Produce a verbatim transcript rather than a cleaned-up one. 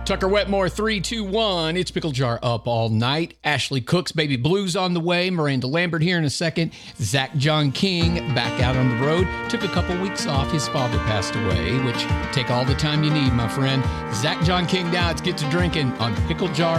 Tucker Wetmore, three two one. It's Pickle Jar up all night. Ashley Cook's Baby Blues on the way. Miranda Lambert here in a second. Zach John King back out on the road. Took a couple weeks off. His father passed away, which take all the time you need, my friend. Zach John King now. It's Get to Drinking on Pickle Jar.